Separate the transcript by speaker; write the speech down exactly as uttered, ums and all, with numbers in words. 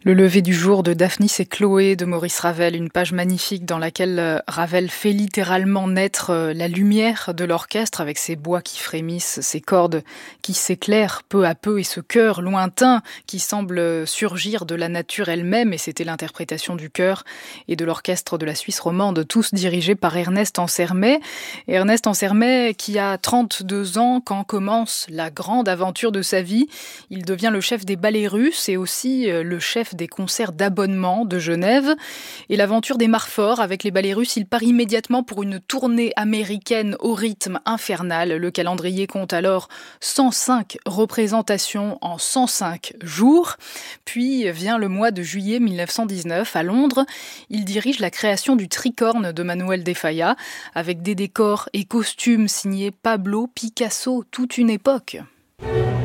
Speaker 1: Le lever du jour de Daphnis et Chloé de Maurice Ravel, une page magnifique dans laquelle Ravel fait littéralement naître la lumière de l'orchestre avec ses bois qui frémissent, ses cordes qui s'éclairent peu à peu et ce chœur lointain qui semble surgir de la nature elle-même, et c'était l'interprétation du chœur et de l'orchestre de la Suisse romande, tous dirigés par Ernest Ansermet. Et Ernest Ansermet qui a trente-deux ans quand commence la grande aventure de sa vie. Il devient le chef des ballets russes et aussi le chef des concerts d'abonnement de Genève. Et l'aventure démarre fort avec les ballets russes. Il part immédiatement pour une tournée américaine au rythme infernal. Le calendrier compte alors cent cinq représentations en cent cinq jours. Puis vient le mois de juillet mille neuf cent dix-neuf à Londres. Il dirige la création du Tricorne de Manuel de Falla avec des décors et costumes signés Pablo Picasso, toute une époque.